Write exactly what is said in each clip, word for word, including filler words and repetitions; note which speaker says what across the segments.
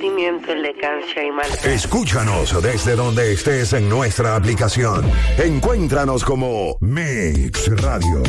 Speaker 1: padecimiento, elegancia y mal.
Speaker 2: Escúchanos desde donde estés en nuestra aplicación. Encuéntranos como Mix Radio.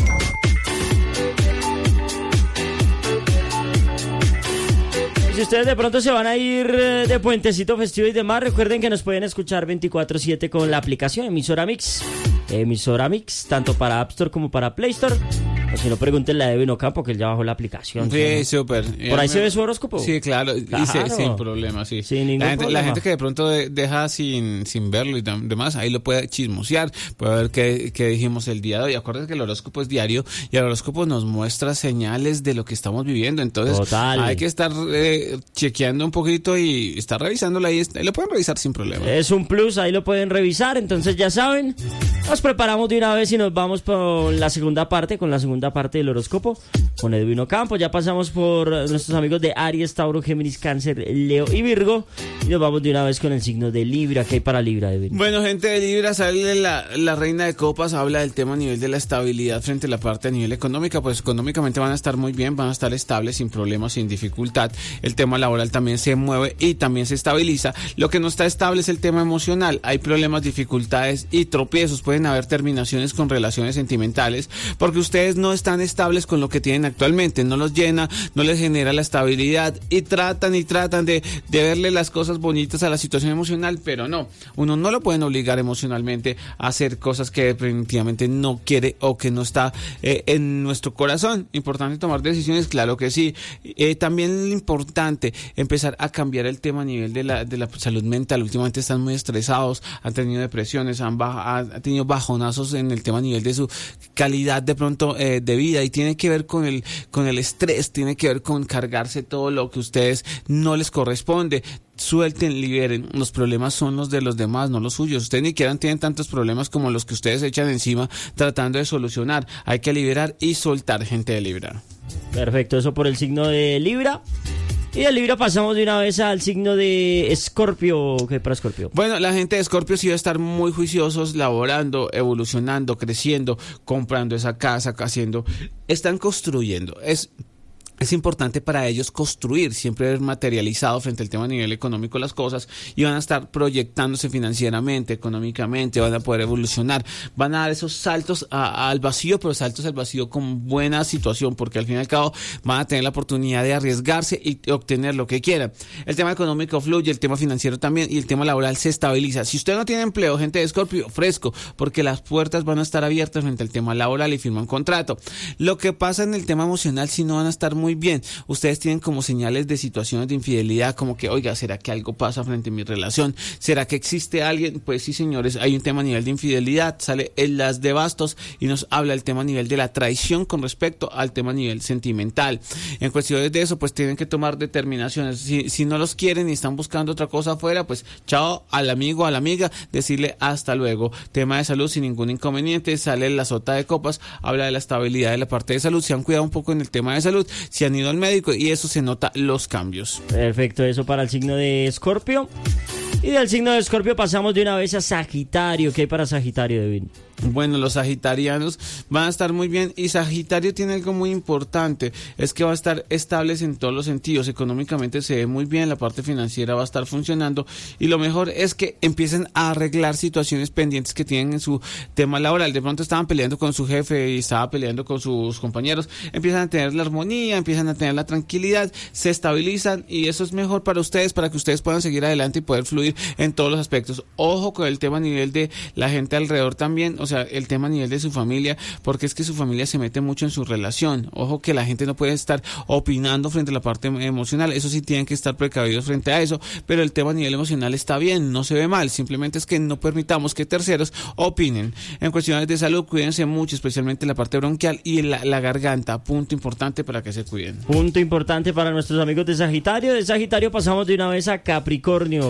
Speaker 3: Si ustedes de pronto se van a ir de puentecito festivo y demás, recuerden que nos pueden escuchar veinticuatro siete con la aplicación Emisora Mix. Emisora Mix, tanto para App Store como para Play Store. O si no, pregúntenle a Edwin Ocampo, que él ya bajó la aplicación.
Speaker 4: Sí, ¿sí, no? Súper.
Speaker 3: ¿Por ahí me... se ve su horóscopo?
Speaker 4: Sí, claro,
Speaker 3: claro.
Speaker 4: Y se, sin problema, sí.
Speaker 3: Sin ningún
Speaker 4: la gente,
Speaker 3: problema.
Speaker 4: La gente que de pronto de, deja sin, sin verlo y demás, ahí lo puede chismosear, puede ver qué, qué dijimos el día de hoy. Acuérdense que el horóscopo es diario y el horóscopo nos muestra señales de lo que estamos viviendo. Entonces, Total. hay que estar eh, chequeando un poquito y estar revisándolo ahí. Lo pueden revisar sin problema.
Speaker 3: Es un plus, ahí lo pueden revisar. Entonces, ya saben, nos preparamos de una vez y nos vamos por la segunda parte, con la segunda parte del horóscopo. Con Edwin Ocampo. Ya pasamos por nuestros amigos de Aries, Tauro, Géminis, Cáncer, Leo y Virgo. Y nos vamos de una vez con el signo de Libra. ¿Qué hay para Libra, Edwin?
Speaker 4: Bueno, gente de Libra, sale la, la reina de copas, habla del tema a nivel de la estabilidad frente a la parte a nivel económica. Pues económicamente van a estar muy bien, van a estar estables, sin problemas, sin dificultad. El tema laboral también se mueve y también se estabiliza. Lo que no está estable es el tema emocional. Hay problemas, dificultades y tropiezos. Pueden haber terminaciones con relaciones sentimentales porque ustedes no están estables con lo que tienen actualmente, no los llena, no les genera la estabilidad y tratan y tratan de, de verle las cosas bonitas a la situación emocional, pero no, uno no lo pueden obligar emocionalmente a hacer cosas que definitivamente no quiere o que no está eh, en nuestro corazón. Importante tomar decisiones, claro que sí. Eh, también importante empezar a cambiar el tema a nivel de la, de la salud mental. Últimamente están muy estresados, han tenido depresiones, han, baja, han tenido bajonazos en el tema a nivel de su calidad de pronto eh, de vida y tiene que ver con el, con el estrés, tiene que ver con cargarse todo lo que a ustedes no les corresponde. Suelten, liberen. Los problemas son los de los demás, no los suyos. Ustedes ni siquiera tienen tantos problemas como los que ustedes echan encima tratando de solucionar. Hay que liberar y soltar, gente de Libra.
Speaker 3: Perfecto, eso por el signo de Libra. Y de Libra pasamos de una vez al signo de Escorpio. ¿Qué para Escorpio?
Speaker 4: Bueno, la gente de Escorpio sí va a estar muy juiciosos, laborando, evolucionando, creciendo, comprando esa casa, haciendo, están construyendo. Es Es importante para ellos construir, siempre ver materializado frente al tema a nivel económico las cosas y van a estar proyectándose financieramente, económicamente, van a poder evolucionar, van a dar esos saltos a, a, al vacío, pero saltos al vacío con buena situación, porque al fin y al cabo van a tener la oportunidad de arriesgarse y obtener lo que quieran. El tema económico fluye, el tema financiero también y el tema laboral se estabiliza. Si usted no tiene empleo, gente de Escorpio, fresco, porque las puertas van a estar abiertas frente al tema laboral y firman contrato. Lo que pasa en el tema emocional, si no van a estar muy Muy bien, ustedes tienen como señales de situaciones de infidelidad, como que, oiga, ¿será que algo pasa frente a mi relación? ¿Será que existe alguien? Pues sí, señores, hay un tema a nivel de infidelidad, sale el las de bastos y nos habla el tema a nivel de la traición con respecto al tema a nivel sentimental. En cuestiones de eso, pues tienen que tomar determinaciones. Si, si no los quieren y están buscando otra cosa afuera, pues chao al amigo, a la amiga, decirle hasta luego. Tema de salud sin ningún inconveniente, sale la sota de copas, habla de la estabilidad de la parte de salud, se han cuidado un poco en el tema de salud, se han ido al médico y eso se nota los cambios.
Speaker 3: Perfecto, eso para el signo de Escorpio. Y del signo de Escorpio pasamos de una vez a Sagitario. ¿Qué hay para Sagitario, Devin?
Speaker 4: Bueno, los sagitarianos van a estar muy bien y Sagitario tiene algo muy importante, es que va a estar estables en todos los sentidos, económicamente se ve muy bien, la parte financiera va a estar funcionando y lo mejor es que empiecen a arreglar situaciones pendientes que tienen en su tema laboral. De pronto estaban peleando con su jefe y estaba peleando con sus compañeros, empiezan a tener la armonía, empiezan a tener la tranquilidad, se estabilizan y eso es mejor para ustedes, para que ustedes puedan seguir adelante y poder fluir en todos los aspectos. Ojo con el tema a nivel de la gente alrededor también, o sea, el tema a nivel de su familia, porque es que su familia se mete mucho en su relación. Ojo que la gente no puede estar opinando frente a la parte emocional, eso sí tienen que estar precavidos frente a eso, pero el tema a nivel emocional está bien, no se ve mal, simplemente es que no permitamos que terceros opinen. En cuestiones de salud, cuídense mucho, especialmente la parte bronquial y la, la garganta, punto importante para que se cuiden.
Speaker 3: Punto importante para nuestros amigos de Sagitario. De Sagitario pasamos de una vez a Capricornio. ¿Qué para Capricornio?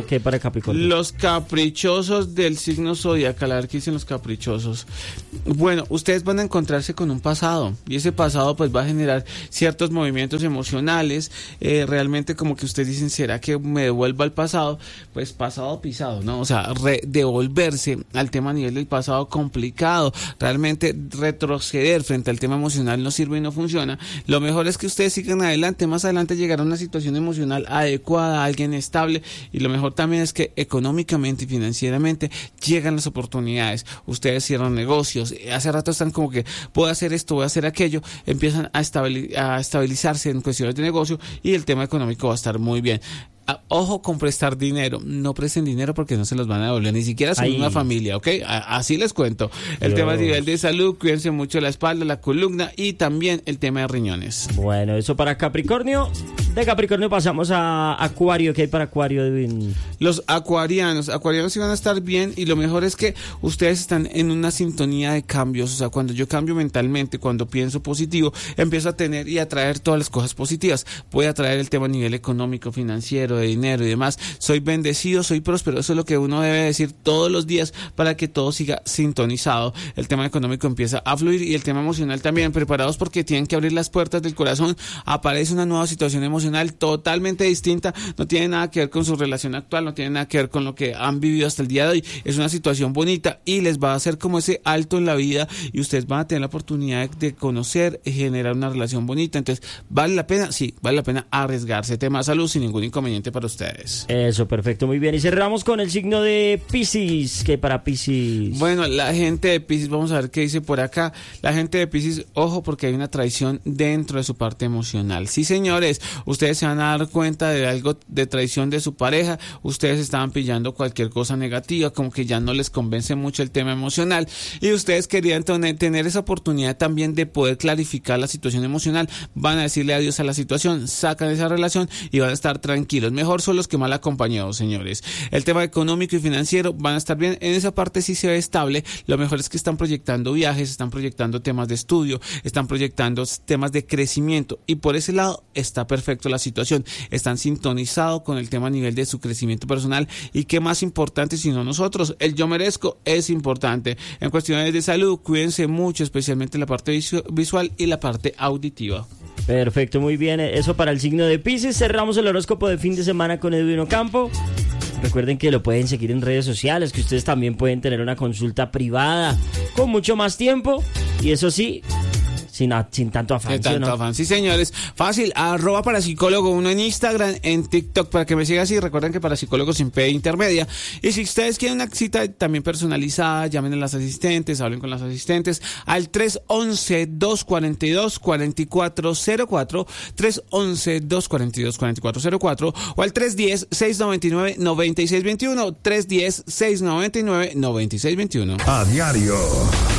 Speaker 3: Capricornio.
Speaker 4: Los caprichosos del signo zodiacal, a ver qué dicen los caprichosos. Bueno, ustedes van a encontrarse con un pasado y ese pasado pues va a generar ciertos movimientos emocionales, eh, realmente como que ustedes dicen, ¿será que me devuelvo al pasado? Pues pasado pisado, ¿no? O sea, re- devolverse al tema a nivel del pasado complicado, realmente retroceder frente al tema emocional no sirve y no funciona. Lo mejor es que ustedes sigan adelante, más adelante llegará una situación emocional adecuada, alguien estable, y lo mejor también es que económicamente y financieramente llegan las oportunidades, ustedes cierran negocios, hace rato están como que puedo hacer esto, voy a hacer aquello, empiezan a, estabili- a estabilizarse en cuestiones de negocio y el tema económico va a estar muy bien. Ah, ojo con prestar dinero, no presten dinero porque no se los van a devolver, ni siquiera son
Speaker 3: Ay.
Speaker 4: una familia, ¿ok? A- así les cuento. El
Speaker 3: Dios.
Speaker 4: tema a nivel de salud, cuídense mucho la espalda, la columna y también el tema de riñones.
Speaker 3: Bueno, eso para Capricornio. De Capricornio pasamos a Acuario. ¿Qué hay para Acuario, Edwin?
Speaker 4: Los acuarianos, acuarianos sí van a estar bien y lo mejor es que ustedes están en una sintonía de cambios, o sea, cuando yo cambio mentalmente, cuando pienso positivo, empiezo a tener y atraer todas las cosas positivas. Voy a traer el tema a nivel económico, financiero, de dinero y demás. Soy bendecido, soy próspero, eso es lo que uno debe decir todos los días para que todo siga sintonizado. El tema económico empieza a fluir y el tema emocional también, preparados porque tienen que abrir las puertas del corazón, aparece una nueva situación emocional totalmente distinta, no tiene nada que ver con su relación actual, no tiene nada que ver con lo que han vivido hasta el día de hoy, es una situación bonita y les va a hacer como ese alto en la vida y ustedes van a tener la oportunidad de conocer y generar una relación bonita. Entonces, ¿vale la pena? Sí, vale la pena arriesgarse. Tema de salud sin ningún inconveniente para ustedes.
Speaker 3: Eso, perfecto, muy bien. Y cerramos con el signo de Piscis. ¿Qué hay para Piscis?
Speaker 4: Bueno, la gente de Piscis, vamos a ver qué dice por acá. La gente de Piscis, ojo, porque hay una traición dentro de su parte emocional. Sí, señores, ustedes se van a dar cuenta de algo de traición de su pareja. Ustedes estaban pillando cualquier cosa negativa, como que ya no les convence mucho el tema emocional. Y ustedes querían tener, tener esa oportunidad también de poder clarificar la situación emocional. Van a decirle adiós a la situación, sacan esa relación y van a estar tranquilos. Mejor son los que mal acompañados, señores. El tema económico y financiero van a estar bien. En esa parte sí se ve estable. Lo mejor es que están proyectando viajes, están proyectando temas de estudio, están proyectando temas de crecimiento. Y por ese lado está perfecto la situación. Están sintonizados con el tema a nivel de su crecimiento personal. Y qué más importante sino nosotros. El yo merezco es importante. En cuestiones de salud, cuídense mucho, especialmente la parte visu- visual y la parte auditiva.
Speaker 3: Perfecto, muy bien. Eso para el signo de Piscis. Cerramos el horóscopo de fin de semana con Edwin Ocampo. Recuerden que lo pueden seguir en redes sociales, que ustedes también pueden tener una consulta privada con mucho más tiempo. Y eso sí, sin, a, sin tanto afán.
Speaker 4: De tanto
Speaker 3: ¿sí, no?
Speaker 4: afán, sí, señores. Fácil, arroba parapsicólogo uno en Instagram, en TikTok para que me siga así. Recuerden que parapsicólogo sin P intermedia. Y si ustedes quieren una cita también personalizada, llamen a las asistentes, hablen con las asistentes al tres once, dos cuarenta y dos, cuarenta y cuatro cero cuatro, tres once, dos cuarenta y dos, cuarenta y cuatro cero cuatro o al tres diez, seis noventa y nueve, noventa y seis veintiuno, tres diez, seis noventa y nueve, noventa y seis veintiuno.
Speaker 2: A diario.